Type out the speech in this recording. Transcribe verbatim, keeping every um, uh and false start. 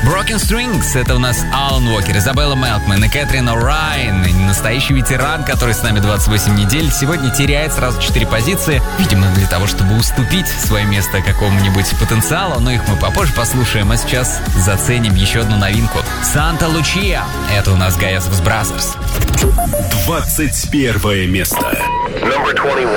Broken Strings — это у нас Алан Уокер, Изабелла Мелкман и Кэтрин О'Райан. Настоящий ветеран, который с нами двадцать восемь недель, сегодня теряет сразу четыре позиции. Видимо, для того, чтобы уступить свое место какому-нибудь потенциалу, но их мы попозже послушаем. А сейчас заценим еще одну новинку. Санта Лучия — это у нас Gaia Brazers. двадцать первое место.